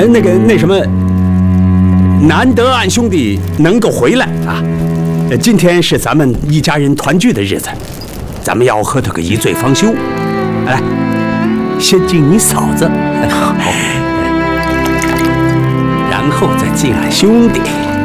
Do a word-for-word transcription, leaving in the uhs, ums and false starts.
呃，那个那什么，难得俺兄弟能够回来啊！今天是咱们一家人团聚的日子，咱们要和他个一醉方休。来，先敬你嫂子，好，然后再敬俺兄弟。